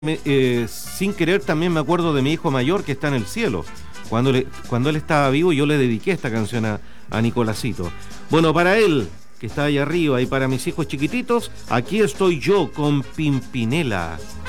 Sin querer también me acuerdo de mi hijo mayor que está en el cielo. Cuando él estaba vivo, yo le dediqué esta canción a Nicolásito. Bueno, para él, que está ahí arriba, y para mis hijos chiquititos, aquí estoy yo con Pimpinela.